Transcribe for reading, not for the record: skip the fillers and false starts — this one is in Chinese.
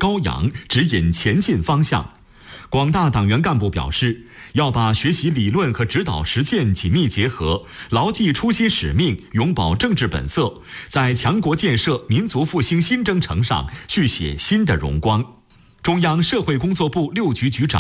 高扬，指引前进方向。广大党员干部表示，要把学习理论和指导实践紧密结合，牢记初心使命，永葆政治本色，在强国建设、民族复兴新征程上续写新的荣光。中央社会工作部6局局长